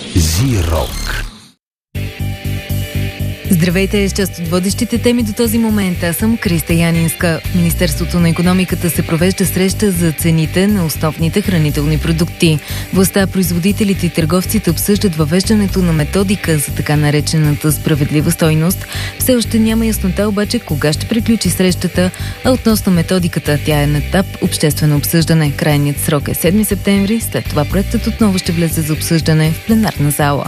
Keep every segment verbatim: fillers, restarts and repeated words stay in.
Зи-рок. Здравейте, с част от водещите теми до този момент. Аз съм Криста Янинска. В Министерството на икономиката се провежда среща за цените на основните хранителни продукти. Властта, производителите и търговците обсъждат въвеждането на методика за така наречената справедлива стойност. Все още няма яснота обаче кога ще приключи срещата, а относно методиката тя е на етап обществено обсъждане. Крайният срок е седми септември, след това проектът отново ще влезе за обсъждане в пленарна зала.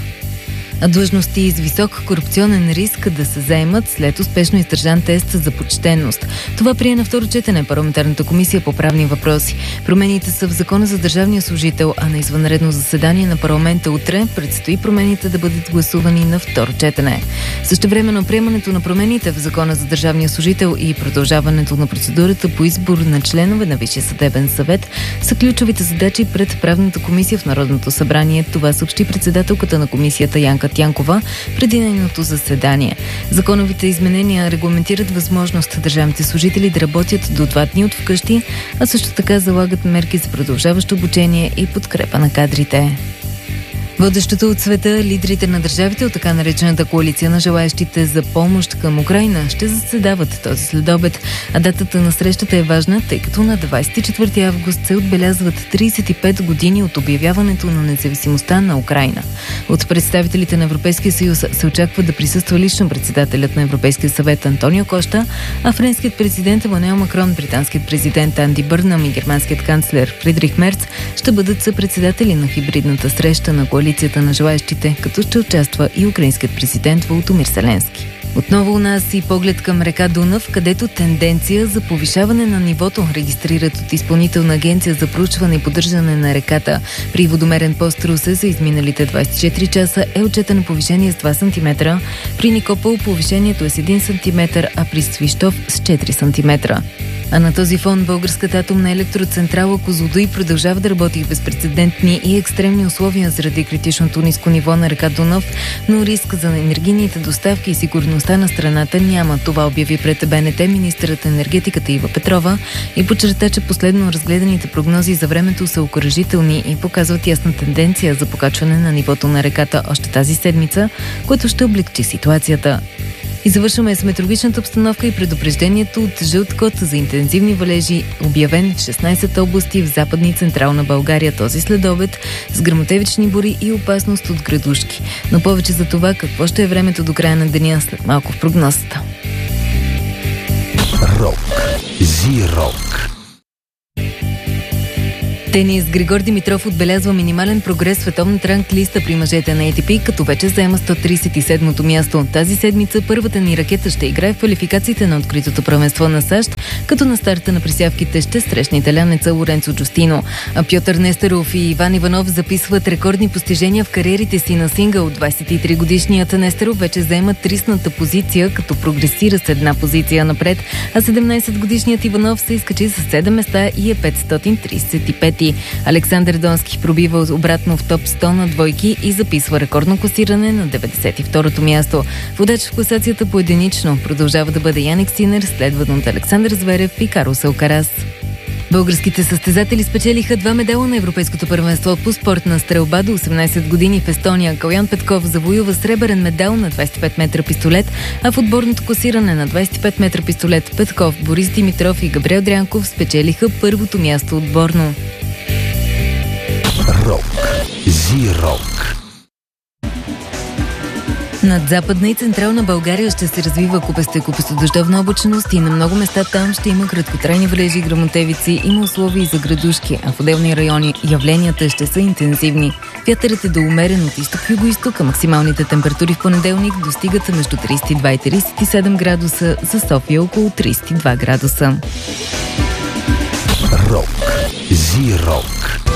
А длъжности с висок корупционен риск да се заемат след успешно издържан тест за почтеност. Това прие на второ четене парламентарната комисия по правни въпроси. Промените са в Закона за държавния служител, а на извънредно заседание на парламента утре предстои промените да бъдат гласувани на второ четене. Същевременно приемането на промените в Закона за държавния служител и продължаването на процедурата по избор на членове на Висшия съдебен съвет са ключовите задачи пред правната комисия в Народното събрание. Това съобщи председателката на комисията Янка Тянкова преди нейното заседание. Законовите изменения регламентират възможност държавните служители да работят до два дни от вкъщи, а също така залагат мерки за продължаващо обучение и подкрепа на кадрите. Водещото от света, лидерите на държавите от така наречената коалиция на желаещите за помощ към Украйна ще заседават този следобед, а датата на срещата е важна, тъй като на двадесет и четвърти август се отбелязват тридесет и пет години от обявяването на независимостта на Украйна. От представителите на Европейския съюз се очаква да присъства лично председателят на Европейския съвет Антонио Кошта, а френският президент Емануел Макрон, британският президент Анди Бърнам и германският канцлер Фридрих Мерц ще бъдат съпредседатели на хибридната среща на коалицията на желаещите, като ще участва и украинският президент Володимир Зеленски. Отново у нас и поглед към река Дунав, където тенденция за повишаване на нивото регистрират от Изпълнителна агенция за проучване и поддържане на реката. При водомерен пост Русе за изминалите двадесет и четири часа е отчетено повишение с два сантиметра, при Никопол повишението е с един сантиметър, а при Свищов с четири сантиметра. А на този фон българската атомна електроцентрала Козлодуй продължава да работи в безпрецедентни и екстремни условия заради критичното ниско ниво на река Дунав, но риск за енергийните доставки и сигурността на страната няма. Това обяви пред БНТ министърът на енергетиката Ива Петрова и подчерта, че последно разгледаните прогнози за времето са окуражителни и показват ясна тенденция за покачване на нивото на реката още тази седмица, което ще облекчи ситуацията. И завършваме с метеорологичната обстановка и предупреждението от жълт код за интензивни валежи, обявен в шестнадесет области в Западна и Централна България този следобед, с гръмотевични бури и опасност от градушки. Но повече за това какво ще е времето до края на деня след малко в прогнозата. Рок. Зи-рок. Тенис. Григор Димитров отбелязва минимален прогрес в световната ранглиста при мъжете на Ей Ти Пи, като вече заема сто тридесет и седмото място. Тази седмица първата ни ракета ще играе в квалификациите на откритото първенство на САЩ, като на старта на присявките ще срещне италянеца Лоренцо Джустино. А Пьотър Нестеров и Иван Иванов записват рекордни постижения в кариерите си на сингъл. двадесет и три годишният Нестеров вече заема трисната позиция, като прогресира с една позиция напред, а седемнадесет годишният Иванов се изкачи с седем места и е петстотин тридесет и пет. Александър Донски пробива обратно в топ сто на двойки и записва рекордно класиране на деветдесет и второто място. Водач в класацията по единично продължава да бъде Яник Синер, следван от Александър Зверев и Карлос Алкарас. Българските състезатели спечелиха два медала на Европейското първенство по спортна стрелба до осемнадесет години в Естония. Калян Петков завоюва сребърен медал на двадесет и пет метра пистолет, а в отборното класиране на двадесет и пет метра пистолет Петков, Борис Димитров и Габриел Дрянков спечелиха първото място отборно. Рок. Зи-рок. Над Западна и Централна България ще се развива купеста и купестодъждовна облачност и на много места там ще има краткотрайни валежи и гръмотевици, има условия и за градушки, а в отделни райони явленията ще са интензивни. Вятърът е до умерен от изток-юго-исток, а максималните температури в понеделник достигат между тридесет и два и тридесет и седем градуса, за София около тридесет и два градуса. Рок. Зи-рок.